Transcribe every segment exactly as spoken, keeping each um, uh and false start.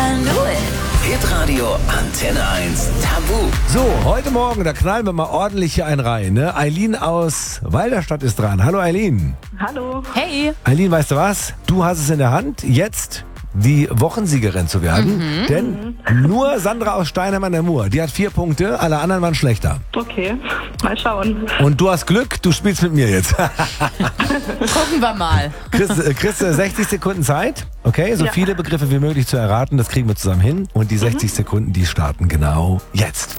I knew it. Hitradio Antenne eins Tabu. So, heute Morgen, da knallen wir mal ordentlich hier einen rein. Ne? Eileen aus Walderstadt ist dran. Hallo Eileen. Hallo. Hey. Eileen, weißt du was? Du hast es in der Hand, jetzt die Wochensiegerin zu werden. Mhm. Denn nur Sandra aus Steinheim an der Mur, die hat vier Punkte, alle anderen waren schlechter. Okay, mal schauen. Und du hast Glück, du spielst mit mir jetzt. Gucken wir mal. Kriegst, äh, kriegst du sechzig Sekunden Zeit, okay? So Ja. viele Begriffe wie möglich zu erraten, das kriegen wir zusammen hin. Und die sechzig Sekunden, die starten genau jetzt.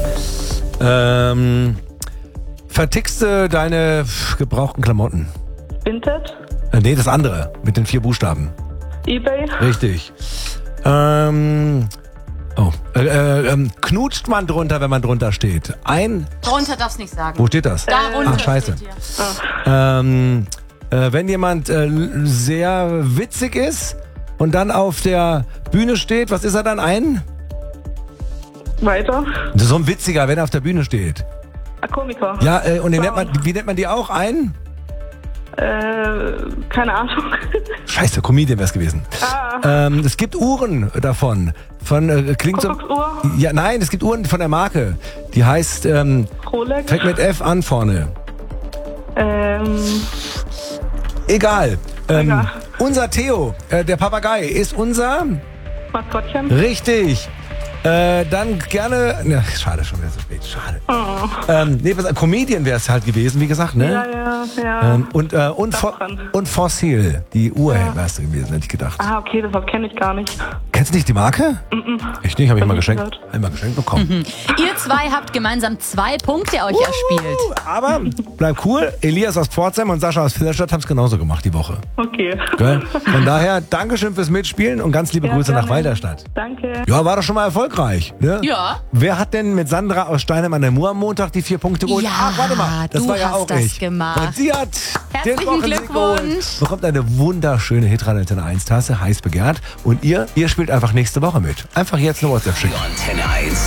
Ähm, vertickst du deine pff, gebrauchten Klamotten? Vinted, Äh, nee, das andere, mit den vier Buchstaben. eBay, Richtig. Ähm, oh, äh, äh, ähm, knutscht man drunter, wenn man drunter steht? Ein, Drunter darfst nicht sagen. wo steht das? Darunter Ach, scheiße. steht hier. Ähm, äh, wenn jemand äh, sehr witzig ist und dann auf der Bühne steht, was ist er dann? Ein? weiter, So ein Witziger, wenn er auf der Bühne steht. ein Komiker. Ja, äh, und den nennt man, wie nennt man die auch? Ein? Äh, keine Ahnung. Scheiße, Comedian wär's gewesen. Ah, Ähm, es gibt Uhren davon. Von, äh, klingt so... Kuckucksuhr, Ja, nein, es gibt Uhren von der Marke. Die heißt, ähm, Rolex, fängt mit F an vorne. ähm, Egal. Ähm, Egal. unser Theo, äh, der Papagei, ist unser... Maskottchen. Richtig. Äh, dann gerne... Na, schade, schon wieder so spät. Schade. Oh. Ähm, nee, was, Comedian wäre es halt gewesen, wie gesagt, ne? Ja, ja, ja. Ähm, und, äh, und, Das Fo dran. und Fossil, die Uhr wärst du gewesen, hätte ich gedacht. Ah, okay, das kenne ich gar nicht. Kennst du nicht die Marke? Ich nicht, habe ich Hab mal ich geschenkt. gehört. Einmal geschenkt bekommen. Ihr zwei habt gemeinsam zwei Punkte euch erspielt. Aber bleib cool. Elias aus Pforzheim und Sascha aus Filderstadt haben es genauso gemacht die Woche. Okay. Gell? Von daher, Dankeschön fürs Mitspielen und ganz liebe Ja, Grüße nach gerne. Walderstadt. Danke. Ja, war doch schon mal erfolgreich. Ne? Ja. Wer hat denn mit Sandra aus Steinheim an der Mur am Montag die vier Punkte geholt? Ja, Ach, warte mal, das du war ja hast auch das ich. gemacht. Und sie hat den Herzlichen Wochensieg Glückwunsch. geholt. Bekommt eine wunderschöne Hitradio Antenne eins Tasse, heiß begehrt. Und ihr, ihr spielt einfach nächste Woche mit. Einfach jetzt eine WhatsApp schicken. Antenne eins.